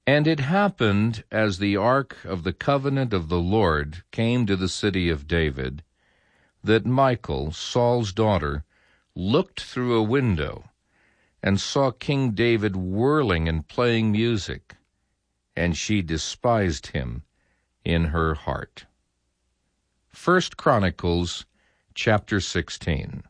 And it happened, as the ark of the covenant of the Lord came to the city of David, that Michal, Saul's daughter, looked through a window and saw King David whirling and playing music, and she despised him in her heart. 1 Chronicles chapter 16.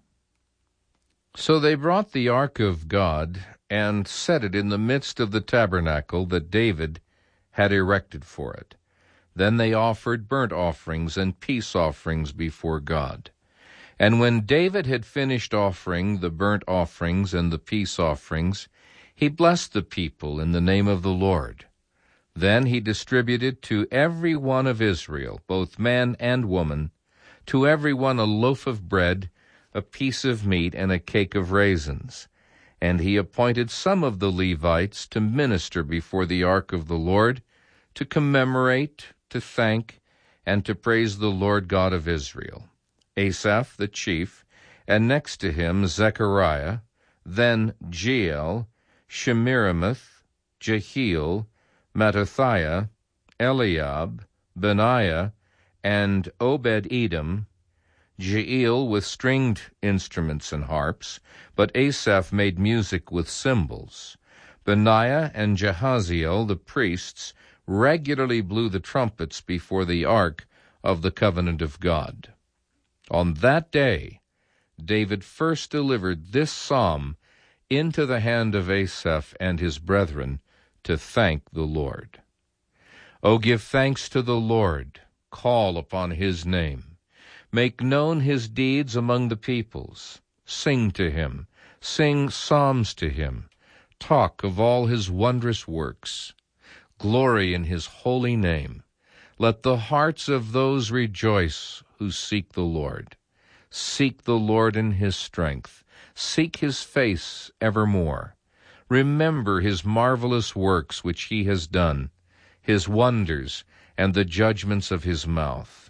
So they brought the ark of God and set it in the midst of the tabernacle that David had erected for it. Then they offered burnt offerings and peace offerings before God. And when David had finished offering the burnt offerings and the peace offerings, he blessed the people in the name of the Lord. Then he distributed to every one of Israel, both man and woman, to every one a loaf of bread, a piece of meat, and a cake of raisins. And he appointed some of the Levites to minister before the ark of the Lord, to commemorate, to thank, and to praise the Lord God of Israel. Asaph the chief, and next to him Zechariah, then Jeiel, Shemiramoth, Jehiel, Mattithiah, Eliab, Benaiah, and Obed-Edom, Jeiel with stringed instruments and harps, but Asaph made music with cymbals. Benaiah and Jehaziel, the priests, regularly blew the trumpets before the ark of the covenant of God. On that day, David first delivered this psalm into the hand of Asaph and his brethren to thank the Lord. O give thanks to the Lord, call upon his name. Make known his deeds among the peoples. Sing to him, sing psalms to him. Talk of all his wondrous works. Glory in his holy name. Let the hearts of those rejoice who seek the Lord. Seek the Lord in his strength. Seek his face evermore. Remember his marvelous works which he has done, his wonders, and the judgments of his mouth.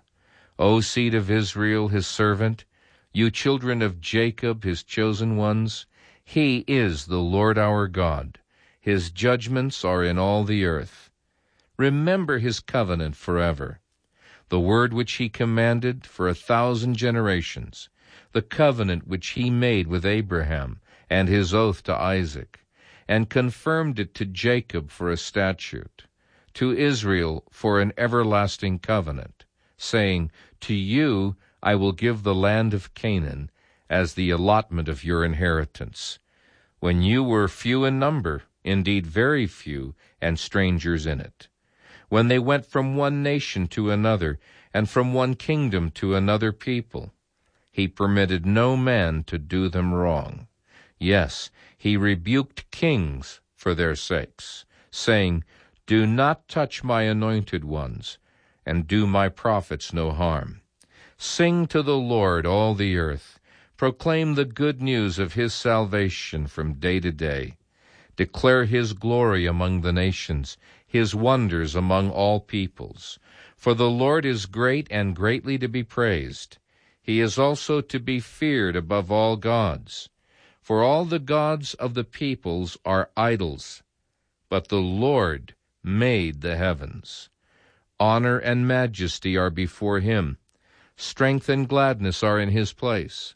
O seed of Israel, his servant, you children of Jacob, his chosen ones, he is the Lord our God. His judgments are in all the earth. Remember his covenant forever, the word which he commanded for 1,000 generations, the covenant which he made with Abraham and his oath to Isaac, and confirmed it to Jacob for a statute, to Israel for an everlasting covenant, saying, To you I will give the land of Canaan as the allotment of your inheritance, when you were few in number, indeed very few, and strangers in it. When they went from one nation to another, and from one kingdom to another people, he permitted no man to do them wrong. Yes, he rebuked kings for their sakes, saying, Do not touch my anointed ones, and do my prophets no harm. Sing to the Lord, all the earth. Proclaim the good news of his salvation from day to day. Declare his glory among the nations, his wonders among all peoples. For the Lord is great and greatly to be praised. He is also to be feared above all gods. For all the gods of the peoples are idols, but the Lord made the heavens. Honor and majesty are before him. Strength and gladness are in his place.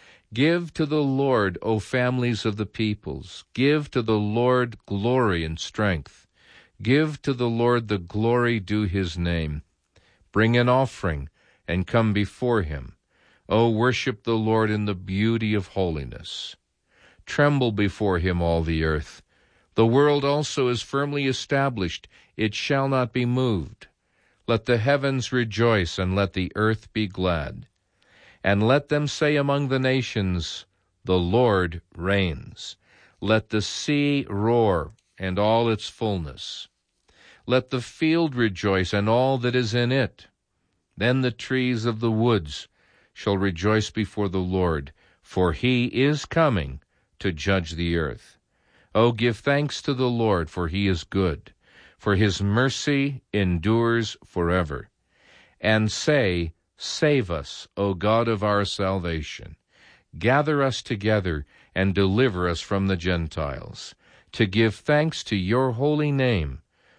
Give to the Lord, O families of the peoples. Give to the Lord glory and strength. Give to the Lord the glory due his name. Bring an offering and come before him. O worship the Lord in the beauty of holiness. Tremble before him, all the earth. The world also is firmly established. It shall not be moved. Let the heavens rejoice, and let the earth be glad. And let them say among the nations, The Lord reigns. Let the sea roar, and all its fullness. Let the field rejoice, and all that is in it. Then the trees of the woods shall rejoice before the Lord, for he is coming to judge the earth. O give thanks to the Lord, for he is good, for his mercy endures forever. And say, Save us, O God of our salvation. Gather us together and deliver us from the Gentiles, to give thanks to your holy name